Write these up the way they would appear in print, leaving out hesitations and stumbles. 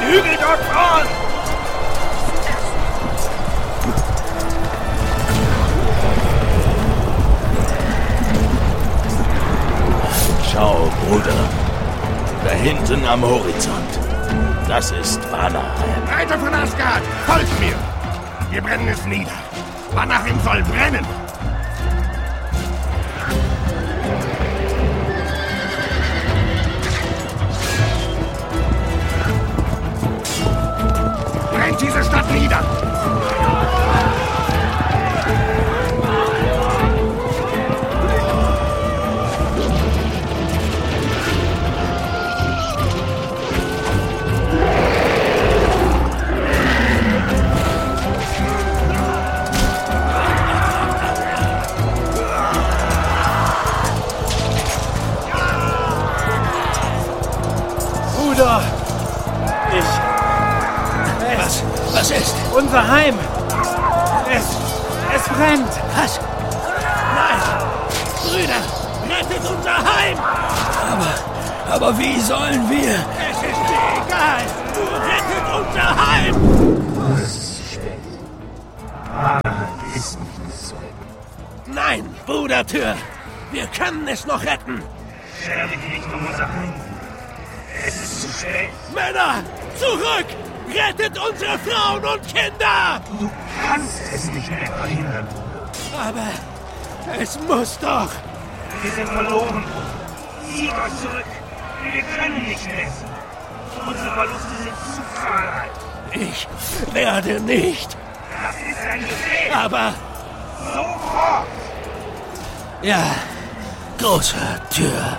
Hügel dort vorn! Schau, Bruder. Da hinten am Horizont. Das ist Vanaheim. Reiter von Asgard, folgt mir! Wir brennen es nieder. Vanaheim soll brennen! Brennt diese Stadt nieder! Bruder! Was ist? Unser Heim! Es brennt! Was? Nein! Brüder, rettet unser Heim! Aber wie sollen wir? Es ist mir egal! Nur rettet unser Heim! Es ist spät. Vanaheim ist nicht zurück. Nein, Brudertür! Wir können es noch retten! Sterbe nicht um unser Heim. Es ist zu spät. Männer, zurück! Rettet unsere Frauen und Kinder! Du kannst es nicht mehr verhindern. Aber es muss doch! Wir sind verloren. Zieht euch zurück. Wir können nicht mehr. Unsere Verluste sind zu zahlreich. Ich werde nicht! Das ist ein Befehl. Aber Sofort! ja, große Tür.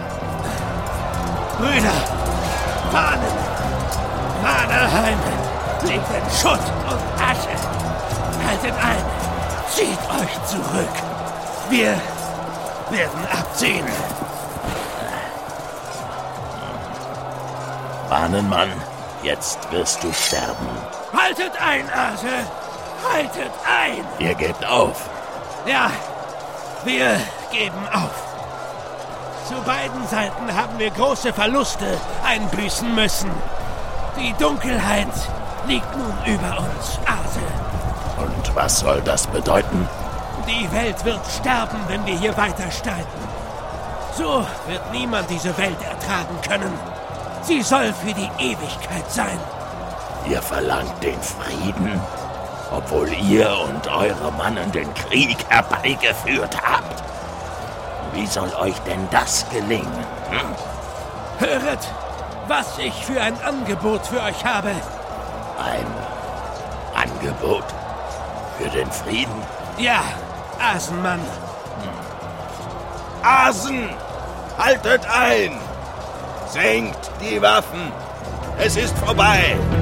Brüder, Fahnen! Vanaheim liegt in Schutt und Asche. Haltet ein, zieht euch zurück. Wir werden abziehen. Bahnenmann, jetzt wirst du sterben. Haltet ein, Ase! Haltet ein! Ihr gebt auf. Ja, wir geben auf. Zu beiden Seiten haben wir große Verluste einbüßen müssen. Die Dunkelheit liegt nun über uns, Ase. Und was soll das bedeuten? Die Welt wird sterben, wenn wir hier weiter streiten. So wird niemand diese Welt ertragen können. Sie soll für die Ewigkeit sein. Ihr verlangt den Frieden, obwohl ihr und eure Mannen den Krieg herbeigeführt habt. Wie soll euch denn das gelingen? Höret, was ich für ein Angebot für euch habe. Ein Angebot für den Frieden? Ja, Asenmann. Asen! Haltet ein! Senkt die Waffen! Es ist vorbei!